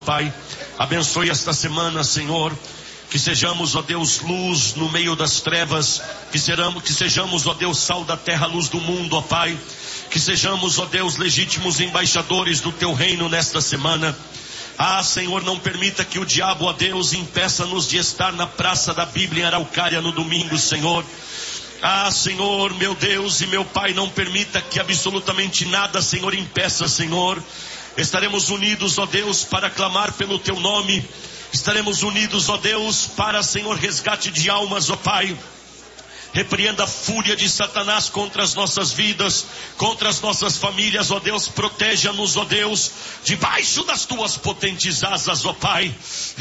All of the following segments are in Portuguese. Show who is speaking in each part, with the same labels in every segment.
Speaker 1: Pai, abençoe esta semana, Senhor, que sejamos, ó Deus, luz no meio das trevas, que sejamos, ó Deus, sal da terra, luz do mundo, ó Pai, que sejamos, ó Deus, legítimos embaixadores do Teu reino nesta semana. Senhor, não permita que o diabo, ó Deus, impeça-nos de estar na praça da Bíblia em Araucária no domingo, Senhor. Senhor, meu Deus e meu Pai, não permita que absolutamente nada, Senhor, impeça, Senhor. Estaremos unidos, ó Deus, para clamar pelo Teu nome. Estaremos unidos, ó Deus, para, Senhor, resgate de almas, ó Pai. Repreenda a fúria de Satanás contra as nossas vidas, contra as nossas famílias, ó Deus. Proteja-nos, ó Deus, debaixo das Tuas potentes asas, ó Pai.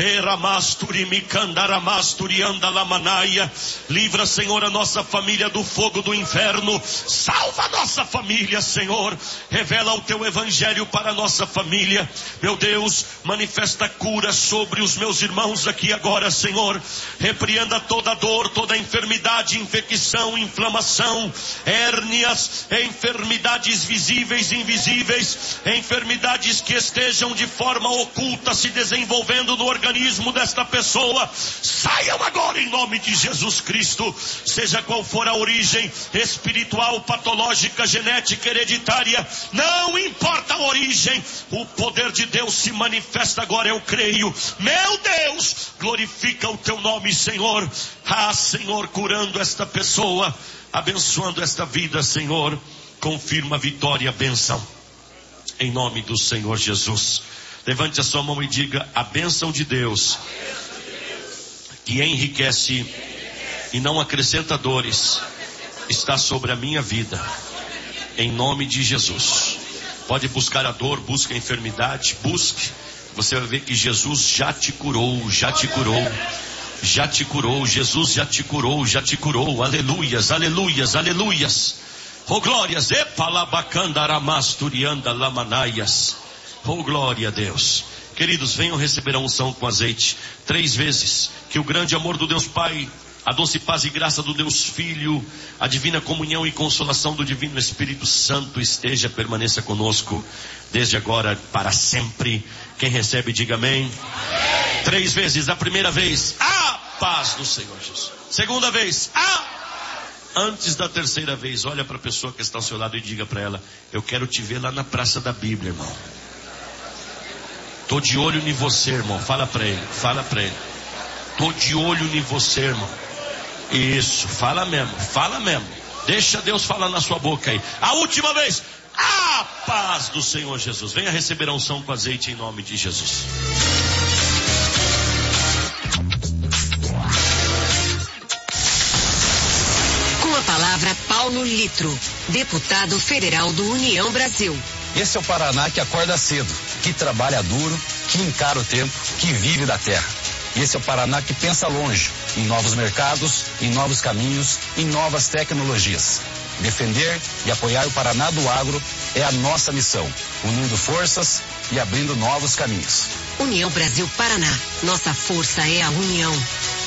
Speaker 1: Livra, Senhor, a nossa família do fogo do inferno. Salva a nossa família, Senhor. Revela o Teu evangelho para a nossa família. Meu Deus, manifesta cura sobre os meus irmãos aqui agora, Senhor. Repreenda toda dor, toda enfermidade, infecção, inflamação, hérnias, enfermidades visíveis e invisíveis, enfermidades que estejam de forma oculta se desenvolvendo no organismo desta pessoa, saiam agora em nome de Jesus Cristo. Seja qual for a origem espiritual, patológica, genética, hereditária, não importa a origem, o poder de Deus se manifesta agora, eu creio. Meu Deus, glorifica o Teu nome, Senhor. Senhor, curando esta pessoa, abençoando esta vida, Senhor, confirma a vitória e a bênção, em nome do Senhor Jesus. Levante a sua mão e diga: a bênção de Deus, que enriquece e não acrescenta dores, está sobre a minha vida, em nome de Jesus. Pode buscar a dor, busque a enfermidade, busque, você vai ver que Jesus já te curou, já te curou. Já te curou, Jesus já te curou, já te curou. Aleluias, aleluias, aleluias. Oh glórias, oh glória a Deus. Queridos, venham receber a unção com azeite 3 vezes. Que o grande amor do Deus Pai, a doce paz e graça do Deus Filho, a divina comunhão e consolação do Divino Espírito Santo permaneça conosco, desde agora para sempre. Quem recebe, diga amém. Amém. 3 vezes. A primeira vez, a paz do Senhor Jesus. Segunda vez, antes da terceira vez, olha para a pessoa que está ao seu lado e diga para ela: eu quero te ver lá na praça da Bíblia, irmão. Tô de olho em você, irmão. Fala para ele, fala para ele. Tô de olho em você, irmão. Isso, fala mesmo, fala mesmo. Deixa Deus falar na sua boca aí. A última vez, a paz do Senhor Jesus. Venha receber a unção com azeite em nome de Jesus.
Speaker 2: Com a palavra, Paulo Litro, deputado federal do União Brasil.
Speaker 3: Esse é o Paraná que acorda cedo, que trabalha duro, que encara o tempo, que vive da terra. Esse é o Paraná que pensa longe, em novos mercados, em novos caminhos, em novas tecnologias. Defender e apoiar o Paraná do agro é a nossa missão, unindo forças e abrindo novos caminhos.
Speaker 2: União Brasil Paraná, nossa força é a união.